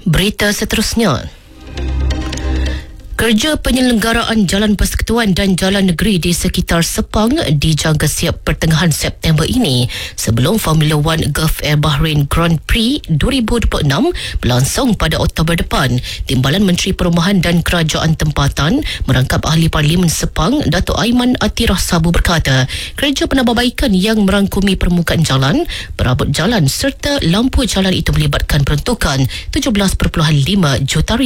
Berita seterusnya. Kerja penyelenggaraan Jalan Persekutuan dan Jalan Negeri di sekitar Sepang dijangka siap pertengahan September ini sebelum Formula One Gulf Air Bahrain Grand Prix 2026 berlangsung pada Oktober depan. Timbalan Menteri Perumahan dan Kerajaan Tempatan merangkap Ahli Parlimen Sepang, Datuk Aiman Atirah Sabu berkata, kerja penambahbaikan yang merangkumi permukaan jalan, perabot jalan serta lampu jalan itu melibatkan peruntukan RM17.5 juta.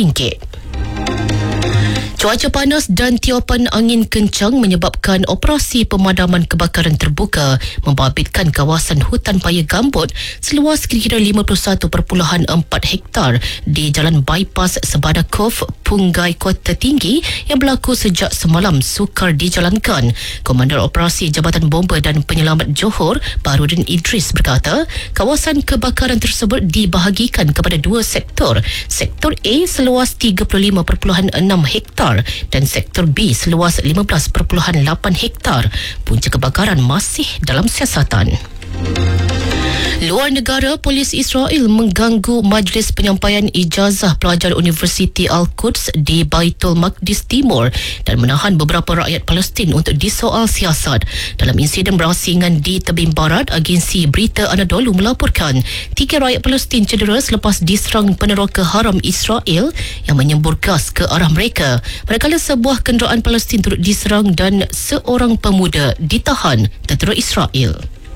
Cuaca panas dan tiupan angin kencang menyebabkan operasi pemadaman kebakaran terbuka membabitkan kawasan hutan paya gambut seluas kira-kira 51.4 hektar di Jalan Bypass Sebadah Cove, Pungai Kota Tinggi yang berlaku sejak semalam sukar dijalankan. Komander Operasi Jabatan Bomba dan Penyelamat Johor, Baharudin Idris berkata, kawasan kebakaran tersebut dibahagikan kepada dua sektor. Sektor A seluas 35.6 hektar dan sektor B seluas 15.8 hektar. Punca kebakaran masih dalam siasatan. Luar negara, polis Israel mengganggu majlis penyampaian ijazah pelajar Universiti Al-Quds di Baitul Maqdis Timur dan menahan beberapa rakyat Palestin untuk disoal siasat. Dalam insiden berasingan di tebing barat, agensi berita Anadolu melaporkan 3 rakyat Palestin cedera selepas diserang peneroka haram Israel yang menyembur gas ke arah mereka. Manakala sebuah kenderaan Palestin turut diserang dan seorang pemuda ditahan tentera Israel.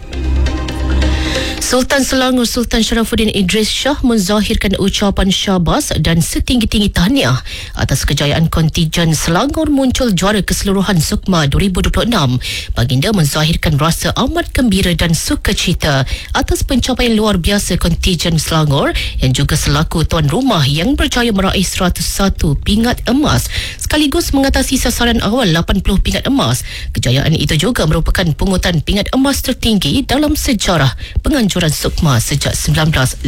Sultan Selangor Sultan Sharafuddin Idris Shah menzahirkan ucapan syabas dan setinggi-tinggi tahniah atas kejayaan kontijen Selangor muncul juara keseluruhan SUKMA 2026. Baginda menzahirkan rasa amat gembira dan sukacita atas pencapaian luar biasa kontijen Selangor yang juga selaku tuan rumah yang berjaya meraih 101 pingat emas sekaligus mengatasi sasaran awal 80 pingat emas. Kejayaan itu juga merupakan pungutan pingat emas tertinggi dalam sejarah penganjuran SUKMA sejak 1986.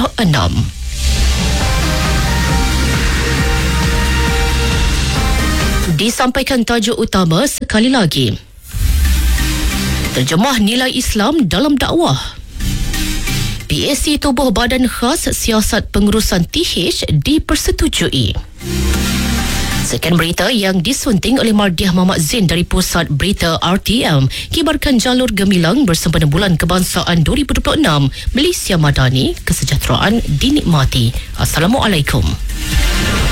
Disampaikan tajuk utama sekali lagi. Terjemah nilai Islam dalam dakwah. PAC tubuh Badan Khas Siasat Pengurusan TH dipersetujui. Sekian berita yang disunting oleh Mardiah Muhammad Zain dari Pusat Berita RTM. Kibarkan jalur gemilang bersempena Bulan Kebangsaan 2026. Malaysia Madani, kesejahteraan dinikmati. Assalamualaikum.